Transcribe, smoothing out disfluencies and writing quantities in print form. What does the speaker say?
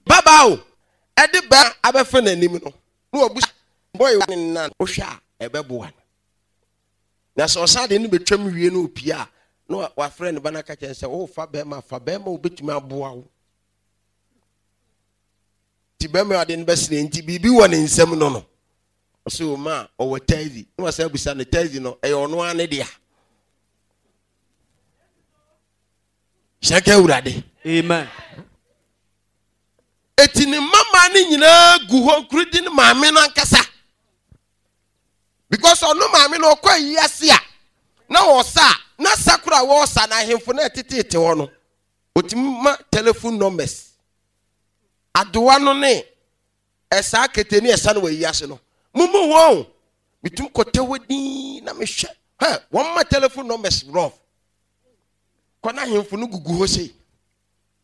Baba o. Edi ba abefe nanim no. No obu boy nan ohwa ebeboa. Na so sade no betwam wie no opia. No wa friend ba na ka chen se o fa be ma obetumi aboa wo. Ti be me ade no besne nti bibi wo ne nsem no. So ma o watazi. No wasa busa ne tazi no e ono ane dia. Shaka urade. Amen. Etini mama ni nyina gu ho krudi ni maame no ankasa. Because ono maame no kwa yiase a na wo sa na sakura wo sa na hemfo na tetete ho no. Otima telephone numbers. Adowa no ne esa keteni esa no yiase no. Mumu ho. Bitum kotawadi na mehwe. Ha, one ma telephone numbers rough. Kona hemfo no gugu ho sei.